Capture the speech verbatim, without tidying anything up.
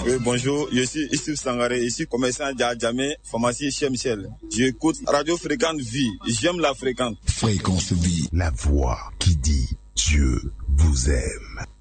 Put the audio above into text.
Oui, bonjour, je suis Issif Sangaré, ici commerçant à Djamé, pharmacie chez Michel. J'écoute Radio Fréquente Vie, j'aime la fréquente. Fréquence Vie, la voix qui dit Dieu vous aime.